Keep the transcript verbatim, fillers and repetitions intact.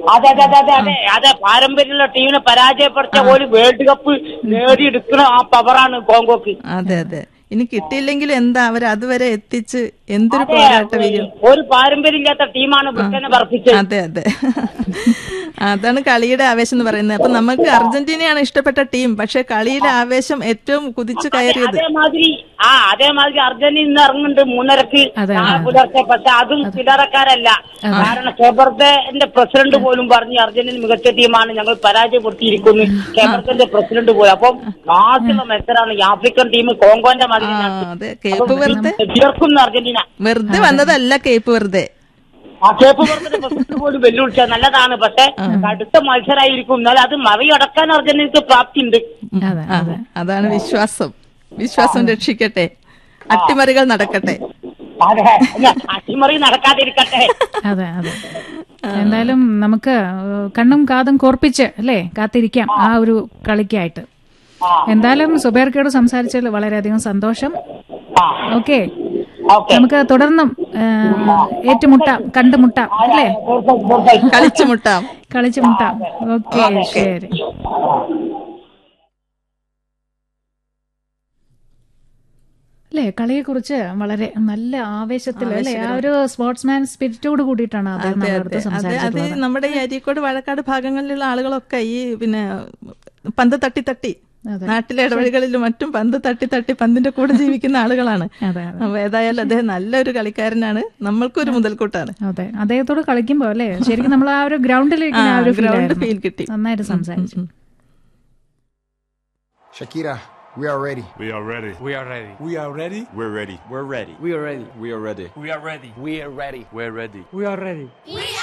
അതെ അതെ അതെ അതെ അതെ പാരമ്പര്യമുള്ള ടീമിനെ പരാജയപ്പെടുത്തിയ ഒരു വേൾഡ് കപ്പ് നേടിയെടുക്കുന്ന ആ പവറാണ് കോങ്കോക്ക്. അതെ അതെ. ഇനി കിട്ടിയില്ലെങ്കിൽ എന്താ, അവർ അതുവരെ എത്തിച്ച് എന്തൊരു പോരാട്ട വീര്യം. ഒരു പാരമ്പര്യമില്ലാത്ത ടീമാണ് ബ്രിട്ടനെ പറപ്പിച്ചത്. അതെ അതെ, അതാണ് കളിയുടെ ആവേശം എന്ന് പറയുന്നത്. അപ്പൊ നമുക്ക് അർജന്റീനയാണ് ഇഷ്ടപ്പെട്ട ടീം, പക്ഷെ കളിയിലെ ആവേശം ഏറ്റവും കുതിച്ചു കയറിയത്. അതേമാതിരി ആ അതേമാതിരി അർജന്റീന ഇന്ന് ഇറങ്ങുന്നുണ്ട് മൂന്നരക്ക് പുലർച്ചെ. പക്ഷെ അതും ചില്ലറക്കാരല്ല. കാരണം കേബർദന്റെ പ്രസിഡന്റ് പോലും പറഞ്ഞു അർജന്റീന മികച്ച ടീമാണ്, ഞങ്ങൾ പരാജയപ്പെടുത്തിയിരിക്കുന്നു. കേബർദന്റെ പ്രസിഡന്റ് പോലും. അപ്പം മാസുള്ള മത്സരമാണ് ഈ ആഫ്രിക്കൻ ടീം കോങ്കോന്റെ മാതിരി. അർജന്റീന വെറുതെ വന്നതല്ല കേപ്പ് വെറുതെ. ആ കേപ്പ് വെറുതെ പ്രസിഡന്റ് പോലും വെല്ലുവിളിച്ച നല്ലതാണ്. പക്ഷെ അടുത്ത മത്സരമായിരിക്കും, എന്നാലും അത് മറികടക്കാൻ അർജന്റീനക്ക് പ്രാപ്തി ഉണ്ട്. അതാണ് വിശ്വാസം. വിശ്വാസം രക്ഷിക്കട്ടെ, അട്ടിമറികൾ നടക്കട്ടെ. അതെ, അട്ടിമറി നടക്കാതിരിക്കട്ടെ. അതെ അതെ. എന്തായാലും നമുക്ക് കണ്ണും കാതും കോർപ്പിച്ച് അല്ലേ കാത്തിരിക്കാം ആ ഒരു കളിക്കായിട്ട്. എന്തായാലും സുബൈർക്കയോട് സംസാരിച്ചതിൽ വളരെയധികം സന്തോഷം. ഓക്കെ, നമുക്ക് തുടർന്നും ഏറ്റുമുട്ടാം, കണ്ടുമുട്ടാം അല്ലേ, കളിച്ചുമുട്ടാം കളിച്ചുമുട്ടാം. ഓക്കെ, ശരി. അല്ലേ, കളിയെ കുറിച്ച് വളരെ നല്ല ആവേശത്തിൽ അല്ലെ, ആ ഒരു സ്പോർട്സ്മാൻ സ്പിരിറ്റോട് കൂടിയിട്ടാണ് അത് നമ്മുടെ ഈ അരീക്കോട് വാഴക്കാട് ഭാഗങ്ങളിലുള്ള ആളുകളൊക്കെ ഈ പിന്നെ പന്ത് തട്ടി തട്ടി നാട്ടിലെ ഇടവഴികളിലും മറ്റും പന്ത് തട്ടി തട്ടി പന്തിന്റെ കൂടെ ജീവിക്കുന്ന ആളുകളാണ്. അപ്പൊ ഏതായാലും അദ്ദേഹം നല്ലൊരു കളിക്കാരനാണ്, നമ്മൾക്കൊരു മുതൽക്കൂട്ടാണ്. അതെ, അദ്ദേഹത്തോട് കളിക്കുമ്പോ അല്ലേ ശരിക്കും നമ്മൾ ആ ഒരു ഗ്രൗണ്ടിലേക്ക് ഗ്രൗണ്ട് ഫീൽ കിട്ടി. നന്നായിട്ട് സംസാരിച്ചു. Shakira, we are ready. We are ready. We are ready. We are ready. We're ready. We're ready. We are ready. We are ready. We are ready. We are ready. We're ready. We're ready. We are ready. We